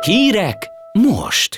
Hírek most!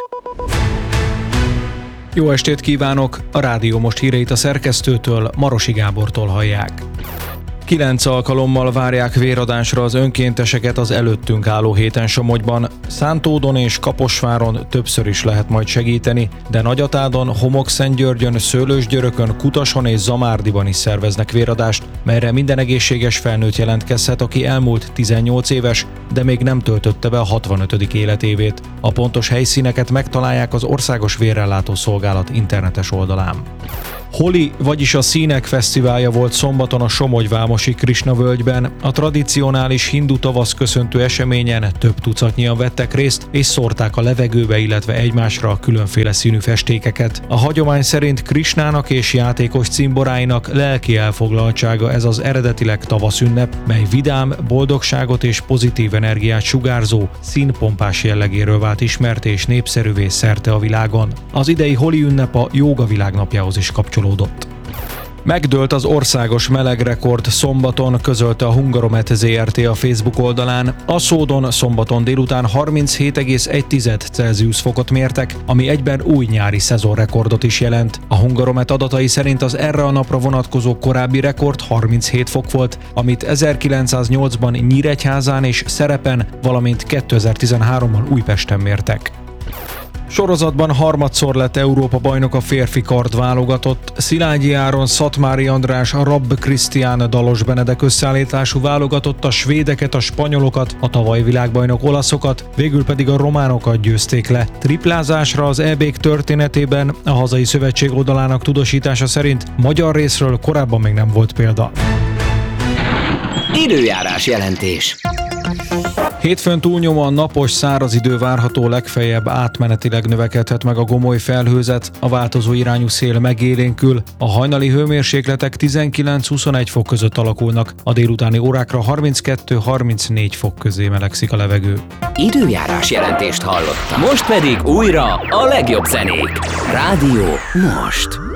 Jó estét kívánok! A Rádió Most híreit a szerkesztőtől, Marosi Gábortól hallják. 9 alkalommal várják véradásra az önkénteseket az előttünk álló héten Somogyban. Szántódon és Kaposváron többször is lehet majd segíteni, de Nagyatádon, Homokszentgyörgyön, Szőlősgyörökön, Kutason és Zamárdiban is szerveznek véradást, melyre minden egészséges felnőtt jelentkezhet, aki elmúlt 18 éves, de még nem töltötte be a 65. életévét. A pontos helyszíneket megtalálják az Országos Vérellátó Szolgálat internetes oldalán. Holi, vagyis a Színek Fesztiválja volt szombaton a Somogy-Vámosi Krisna-völgyben. A tradicionális hindu tavasz köszöntő eseményen több tucatnyian vettek részt, és szórták a levegőbe, illetve egymásra a különféle színű festékeket. A hagyomány szerint Krisnának és játékos cimboráinak lelki elfoglaltsága ez az eredetileg tavaszünnep, mely vidám, boldogságot és pozitív energiát sugárzó, színpompás jellegéről vált ismert és népszerűvé szerte a világon. Az idei Holi ünnep a jóga világnapjához is kapcsolódott. Megdőlt az országos melegrekord szombaton, közölte a Hungaromet Zrt. A Facebook oldalán. A Szódon szombaton délután 37,1 Celsius fokot mértek, ami egyben új nyári szezonrekordot is jelent. A Hungaromet adatai szerint az erre a napra vonatkozó korábbi rekord 37 fok volt, amit 1908-ban Nyíregyházán és Szerepen, valamint 2013-ban Újpesten mértek. Sorozatban harmadszor lett Európa-bajnok a férfi kardválogatott. Szilágyi Áron, Szatmári András, Rabb Krisztián, Dalos Benedek összeállítású válogatott a svédeket, a spanyolokat, a tavaly világbajnok olaszokat, végül pedig a románokat győzték le. Triplázásra az EB-k történetében a hazai szövetség oldalának tudósítása szerint magyar részről korábban még nem volt példa. Időjárás jelentés. Hétfőn túlnyomóan napos, száraz idő várható, legfeljebb átmenetileg növekedhet meg a gomoly felhőzet, a változó irányú szél megélénkül, a hajnali hőmérsékletek 19-21 fok között alakulnak, a délutáni órákra 32-34 fok közé melegszik a levegő. Időjárás jelentést hallottam. Most pedig újra a legjobb zenék. Rádió Most.